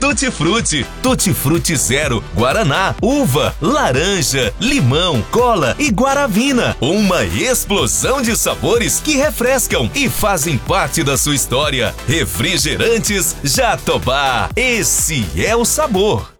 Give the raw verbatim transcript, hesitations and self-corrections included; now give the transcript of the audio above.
Tutti Frutti, Tutti Frutti Zero, Guaraná, uva, laranja, limão, cola e guaravina. Uma explosão de sabores que refrescam e fazem parte da sua história. Refrigerantes Jatobá. Esse é o sabor.